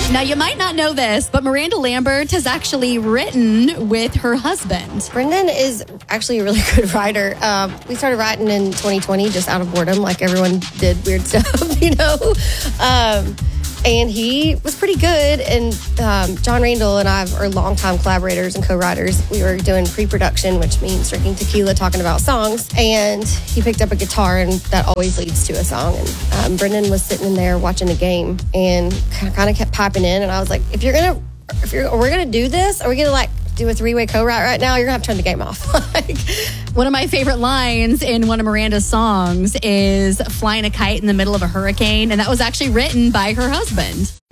Now, you might not know this, but Miranda Lambert has actually written with her husband. Brendan is actually a really good writer. We started writing in 2020 just out of boredom, like everyone did weird stuff, you know. And he was pretty good. And John Randall and I are longtime collaborators and co-writers. We were doing pre-production, which means drinking tequila, talking about songs. And he picked up a guitar, and that always leads to a song. And Brendan was sitting in there watching the game and kind of kept piping in. And I was like, we're gonna do this, are we gonna like do a three-way co-write right now? You're gonna have to turn the game off. One of my favorite lines in one of Miranda's songs is flying a kite in the middle of a hurricane, and that was actually written by her husband.